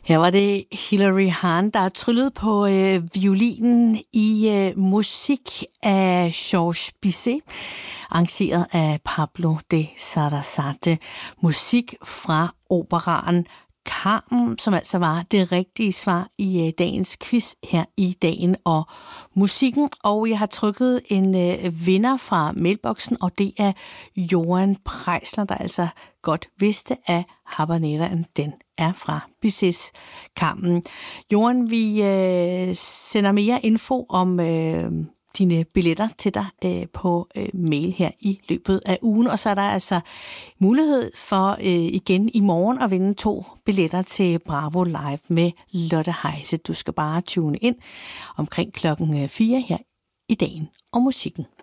Her var det Hilary Hahn, der tryllede på violinen i musik af Georges Bizet, arrangeret af Pablo de Sarasate. Musik fra operaen Carmen, som altså var det rigtige svar i dagens quiz her i Dagen og Musikken. Og jeg har trykket en vinder fra mailboksen, og det er Johan Preisler, der altså godt vidste, at habanettaen den er fra Bizets Carmen. Johan, vi sender mere info om dine billetter til dig på mail her i løbet af ugen. Og så er der altså mulighed for igen i morgen at vinde 2 billetter til Bravo Live med Lotte Heise. Du skal bare tune ind omkring 4:00 her i Dagen og Musikken.